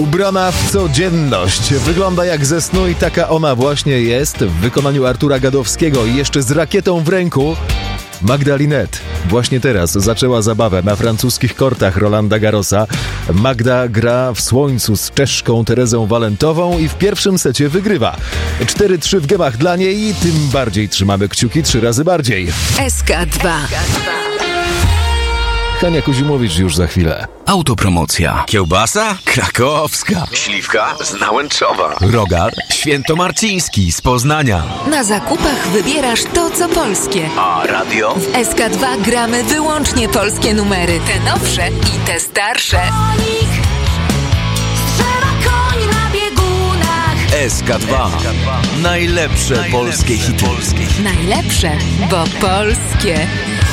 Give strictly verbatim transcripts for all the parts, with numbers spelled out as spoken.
Ubrana w codzienność. Wygląda jak ze snu i taka ona właśnie jest w wykonaniu Artura Gadowskiego i jeszcze z rakietą w ręku. Magda Linette właśnie teraz zaczęła zabawę na francuskich kortach Rolanda Garrosa. Magda gra w słońcu z Czeszką Terezą Walentową i w pierwszym secie wygrywa. cztery trzy w gemach dla niej i tym bardziej trzymamy kciuki trzy razy bardziej. S K dwa. Hania Kuzimowicz już za chwilę. Autopromocja. Kiełbasa? Krakowska. Śliwka z Nałęczowa. Rogal świętomarciński z Poznania. Na zakupach wybierasz to, co polskie. A radio? W S K dwa gramy wyłącznie polskie numery. Te nowsze i te starsze. S K dwa. Najlepsze, Najlepsze polskie hity. Najlepsze, bo polskie.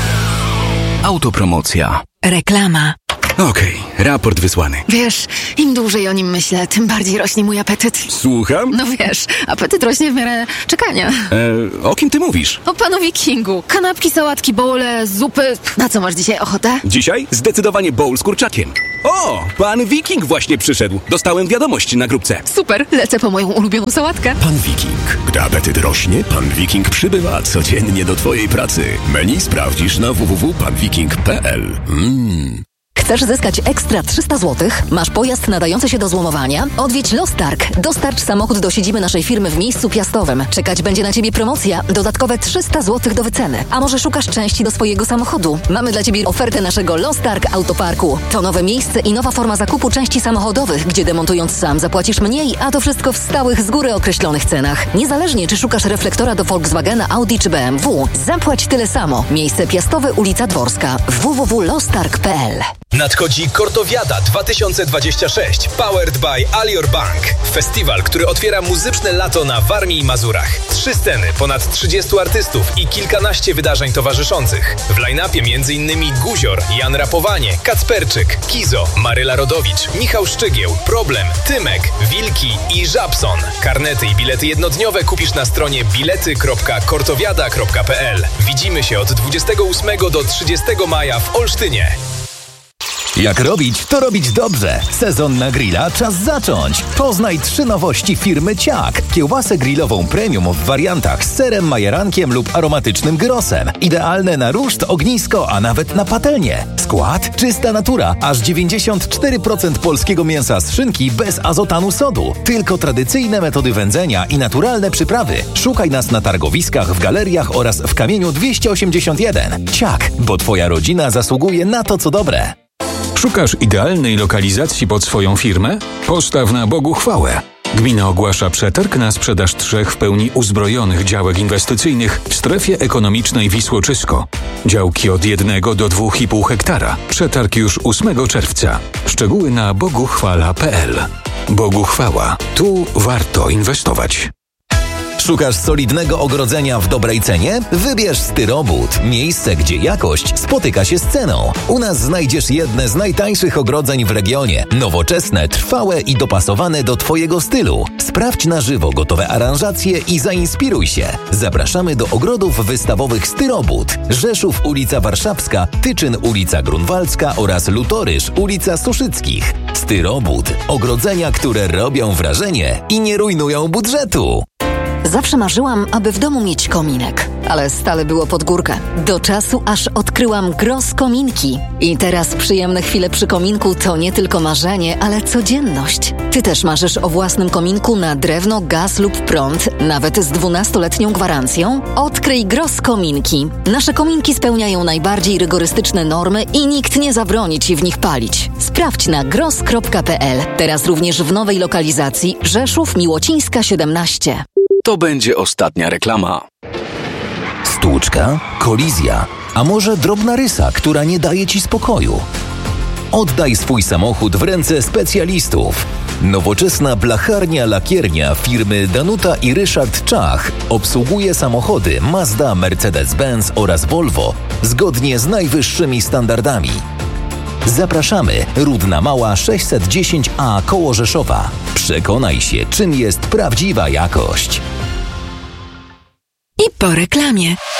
Autopromocja. Reklama. Okej, okay, raport wysłany. Wiesz, im dłużej o nim myślę, tym bardziej rośnie mój apetyt. Słucham? No wiesz, apetyt rośnie w miarę czekania. E, o kim ty mówisz? O panu Wikingu. Kanapki, sałatki, bowle, zupy. Na co masz dzisiaj ochotę? Dzisiaj zdecydowanie bowl z kurczakiem. O, pan Wiking właśnie przyszedł. Dostałem wiadomość na grupce. Super, lecę po moją ulubioną sałatkę. Pan Wiking. Gdy apetyt rośnie, pan Wiking przybywa codziennie do twojej pracy. Menu sprawdzisz na w w w kropka pan wiking kropka p l. Mmm. Chcesz zyskać ekstra trzysta złotych? Masz pojazd nadający się do złomowania? Odwiedź Lostarg. Dostarcz samochód do siedziby naszej firmy w miejscu piastowym. Czekać będzie na Ciebie promocja. Dodatkowe trzysta złotych do wyceny. A może szukasz części do swojego samochodu? Mamy dla Ciebie ofertę naszego Lostarg Autoparku. To nowe miejsce i nowa forma zakupu części samochodowych, gdzie demontując sam zapłacisz mniej, a to wszystko w stałych, z góry określonych cenach. Niezależnie, czy szukasz reflektora do Volkswagena, Audi czy B M W, zapłać tyle samo. Miejsce piastowe, ulica Dworska. w w w kropka lostarg kropka p l. Nadchodzi Kortowiada dwa tysiące dwadzieścia sześć, powered by Alior Bank. Festiwal, który otwiera muzyczne lato na Warmii i Mazurach. Trzy sceny, ponad trzydziestu artystów i kilkanaście wydarzeń towarzyszących. W line-upie m.in. Guzior, Jan Rapowanie, Kacperczyk, Kizo, Maryla Rodowicz, Michał Szczygieł, Problem, Tymek, Wilki i Żabson. Karnety i bilety jednodniowe kupisz na stronie bilety kropka kortowiada kropka p l. Widzimy się od dwudziestego ósmego do trzydziestego maja w Olsztynie. Jak robić, to robić dobrze. Sezon na grilla czas zacząć. Poznaj trzy nowości firmy Ciak. Kiełbasę grillową premium w wariantach z serem, majerankiem lub aromatycznym gyrosem. Idealne na ruszt, ognisko, a nawet na patelnię. Skład? Czysta natura. Aż dziewięćdziesiąt cztery procent polskiego mięsa z szynki bez azotanu sodu. Tylko tradycyjne metody wędzenia i naturalne przyprawy. Szukaj nas na targowiskach, w galeriach oraz w Kamieniu dwieście osiemdziesiąt jeden. Ciak, bo Twoja rodzina zasługuje na to, co dobre. Szukasz idealnej lokalizacji pod swoją firmę? Postaw na Bogu chwałę. Gmina ogłasza przetarg na sprzedaż trzech w pełni uzbrojonych działek inwestycyjnych w strefie ekonomicznej Wisłoczysko. Działki od jednego do dwóch i pół hektara. Przetarg już ósmego czerwca. Szczegóły na boguchwala kropka p l. Bogu chwała. Tu warto inwestować. Szukasz solidnego ogrodzenia w dobrej cenie? Wybierz Styrobud. Miejsce, gdzie jakość spotyka się z ceną. U nas znajdziesz jedne z najtańszych ogrodzeń w regionie. Nowoczesne, trwałe i dopasowane do Twojego stylu. Sprawdź na żywo gotowe aranżacje i zainspiruj się. Zapraszamy do ogrodów wystawowych Styrobud. Rzeszów, ulica Warszawska, Tyczyn, ulica Grunwaldzka oraz Lutoryż, ulica Suszyckich. Styrobud. Ogrodzenia, które robią wrażenie i nie rujnują budżetu. Zawsze marzyłam, aby w domu mieć kominek, ale stale było pod górkę. Do czasu, aż odkryłam Gross Kominki. I teraz przyjemne chwile przy kominku to nie tylko marzenie, ale codzienność. Ty też marzysz o własnym kominku na drewno, gaz lub prąd, nawet z dwunastoletnią gwarancją? Odkryj Gross Kominki. Nasze kominki spełniają najbardziej rygorystyczne normy i nikt nie zabroni Ci w nich palić. Sprawdź na gross kropka p l. Teraz również w nowej lokalizacji Rzeszów, Miłocińska siedemnaście. To będzie ostatnia reklama. Stłuczka? Kolizja? A może drobna rysa, która nie daje Ci spokoju? Oddaj swój samochód w ręce specjalistów. Nowoczesna blacharnia lakiernia firmy Danuta i Ryszard Czach obsługuje samochody Mazda, Mercedes-Benz oraz Volvo zgodnie z najwyższymi standardami. Zapraszamy, Rudna Mała sześćset dziesięć a koło Rzeszowa. Przekonaj się, czym jest prawdziwa jakość. I po reklamie.